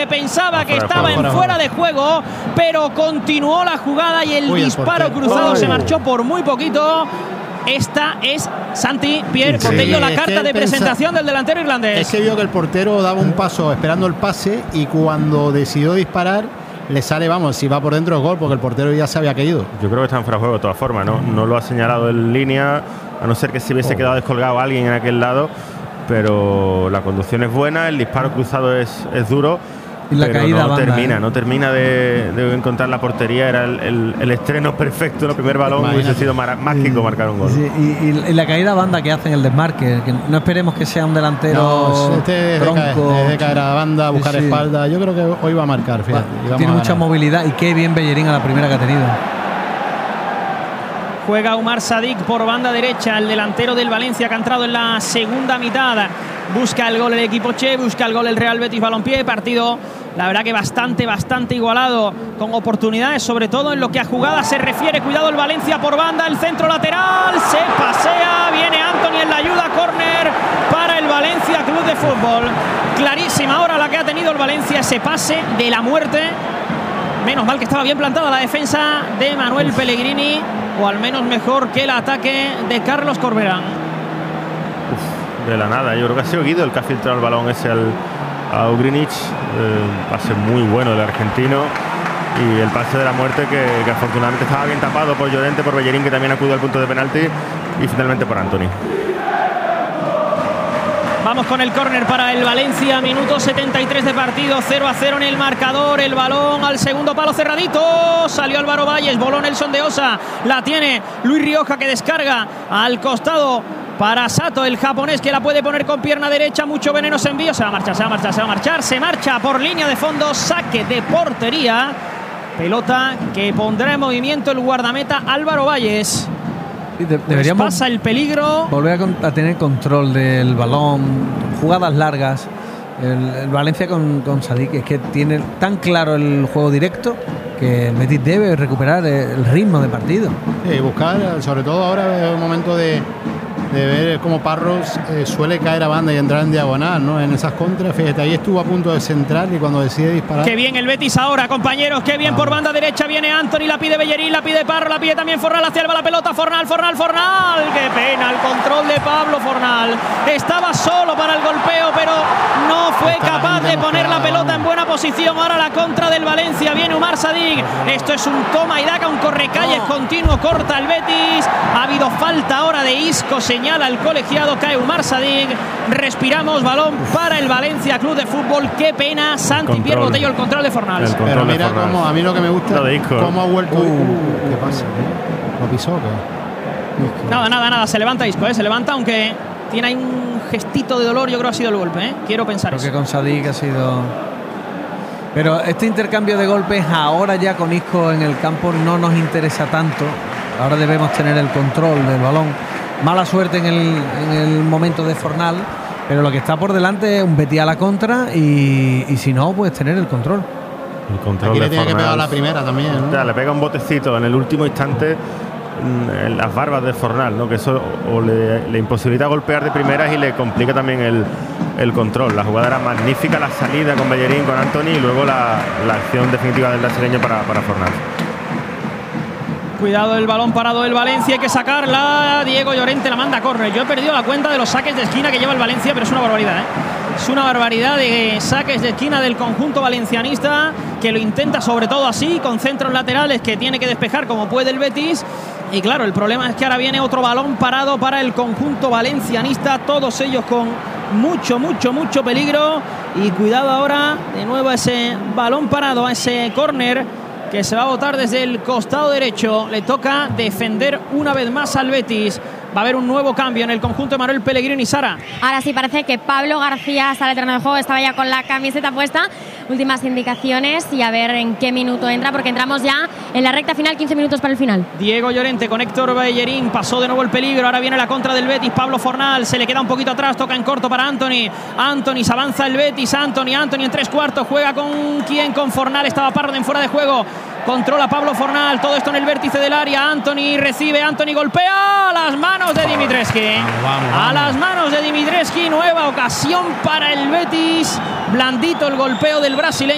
Pensaba que estaba en fuera de juego, pero continuó la jugada y el disparo cruzado se marchó por muy poquito. Esta es Santi Pierre Botello, la carta de presentación del delantero irlandés. Es que vio que el portero daba un paso esperando el pase y cuando decidió disparar le sale, vamos, si va por dentro el gol, porque el portero ya se había caído. Yo creo que está en fuera de juego de todas formas, no lo ha señalado en línea, a no ser que se hubiese quedado descolgado alguien en aquel lado, pero la conducción es buena, el disparo cruzado es duro. Y la caída no termina de encontrar la portería. Era el estreno perfecto, el primer balón. Hubiese sido mágico marcar un gol. Sí, y la caída a banda que hace en el desmarque, que no esperemos que sea un delantero tronco. De caer a banda, buscar espalda. Yo creo que hoy va a marcar, fíjate. Tiene mucha movilidad y qué bien Bellerín a la primera que ha tenido. Juega Umar Sadik por banda derecha, el delantero del Valencia que ha entrado en la segunda mitad. Busca el gol el equipo Che, busca el gol el Real Betis Balompié. Partido, la verdad que bastante igualado, con oportunidades, sobre todo en lo que a jugadas se refiere. Cuidado el Valencia por banda, el centro lateral, se pasea, viene Antony en la ayuda, córner para el Valencia Club de Fútbol. Clarísima ahora la que ha tenido el Valencia, ese pase de la muerte. Menos mal que estaba bien plantada la defensa de Manuel Pellegrini, o al menos mejor que el ataque de Carlos Corberán. De la nada, yo creo que ha sido Guido el que ha filtrado el balón ese a Ugrinic. Pase muy bueno del argentino, y el pase de la muerte que afortunadamente estaba bien tapado por Llorente, por Bellerín, que también acudió al punto de penalti, y finalmente por Antony. Vamos con el córner para el Valencia, minuto 73 de partido, 0-0 en el marcador. El balón al segundo palo cerradito, salió Álvaro Valles, voló Nelson de Osa, la tiene Luis Rioja, que descarga al costado para Sato, el japonés, que la puede poner con pierna derecha. Mucho veneno se envía, se marcha por línea de fondo, saque de portería, pelota que pondrá en movimiento el guardameta Álvaro Valles. Deberíamos pasa el peligro, volver a tener control del balón, jugadas largas. El Valencia con Sadik es que tiene tan claro el juego directo que el Betis debe recuperar el ritmo de partido. Sí, buscar, sobre todo ahora es un momento de ver cómo Parros suele caer a banda y entrar en diagonal, ¿no? En esas contras, fíjate, ahí estuvo a punto de centrar y cuando decide disparar. Qué bien el Betis ahora, compañeros, qué bien por banda derecha viene Antony, la pide Bellerín, la pide Parro, la pide también Fornal, hacia la pelota, Fornal, qué pena el control de Pablo Fornal. Estaba solo para el golpeo, pero no fue capaz de poner la pelota en buena posición. Ahora la contra del Valencia, viene Umar Sadik. Esto es un toma y daca, un correcalles continuo, corta el Betis. Ha habido falta ahora de Isco, señala el colegiado, cae Umar Sadik. Respiramos, balón para el Valencia Club de Fútbol. Qué pena, Santi Pierre Botello, el control de Fornal. Pero mira cómo, a mí lo que me gusta, cómo ha vuelto. ¿Qué pasa? ¿Lo pisó? Nada, se levanta Isco, se levanta, aunque tiene ahí un gestito de dolor. Yo creo que ha sido el golpe, quiero pensar eso. Creo que con Sadik ha sido. Pero este intercambio de golpes ahora ya con Isco en el campo no nos interesa tanto. Ahora debemos tener el control del balón. Mala suerte en el momento de Fornal, pero lo que está por delante es un Betis a la contra y si no, pues tener el control. El control aquí de le tiene Fornal, que pegar la primera también, ¿no? Ya, le pega un botecito en el último instante en las barbas de Fornal, ¿no? Que eso le imposibilita golpear de primeras y le complica también el control. La jugada era magnífica, la salida con Bellerín, con Antony, y luego la acción definitiva del brasileño para Fornal. Cuidado el balón parado del Valencia, hay que sacarla. Diego Llorente la manda a córner. Yo he perdido la cuenta de los saques de esquina que lleva el Valencia, pero es una barbaridad, Es una barbaridad de saques de esquina del conjunto valencianista, que lo intenta sobre todo así, con centros laterales que tiene que despejar como puede el Betis. Y claro, el problema es que ahora viene otro balón parado para el conjunto valencianista, todos ellos con mucho peligro. Y cuidado ahora, de nuevo ese balón parado, a ese córner que se va a botar desde el costado derecho. Le toca defender una vez más al Betis. Va a haber un nuevo cambio en el conjunto de Manuel Pellegrini. Sara. Ahora sí parece que Pablo García sale al terreno de juego. Estaba ya con la camiseta puesta. Últimas indicaciones y a ver en qué minuto entra, porque entramos ya en la recta final, 15 minutos para el final. Diego Llorente con Héctor Bellerín. Pasó de nuevo el peligro. Ahora viene la contra del Betis. Pablo Fornal se le queda un poquito atrás. Toca en corto para Antony. Se avanza el Betis. Antony en 3/4. Juega con quién, con Fornal. Estaba Pardo en fuera de juego. Controla Pablo Fornal, todo esto en el vértice del área. Antony recibe, Antony golpea a las manos de Dimitrescu. A las manos de Dimitrescu, nueva ocasión para el Betis. Blandito el golpeo del brasileño.